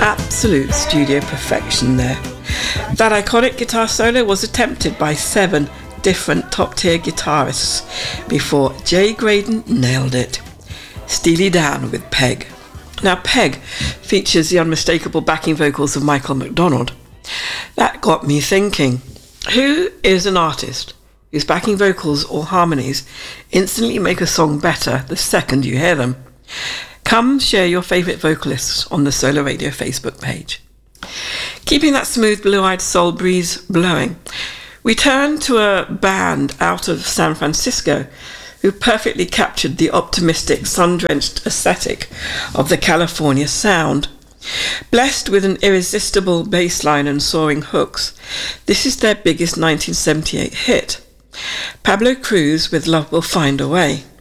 absolute studio perfection there. That iconic guitar solo was attempted by 7 different top-tier guitarists before Jay Graydon nailed it. Steely Dan with Peg. Now, Peg features the unmistakable backing vocals of Michael McDonald. That got me thinking, who is an artist whose backing vocals or harmonies instantly make a song better the second you hear them? Come share your favourite vocalists on the Solar Radio Facebook page. Keeping that smooth blue-eyed soul breeze blowing, we turn to a band out of San Francisco who perfectly captured the optimistic, sun-drenched aesthetic of the California sound. Blessed with an irresistible bass line and soaring hooks, this is their biggest 1978 hit. Pablo Cruz with Love Will Find a Way.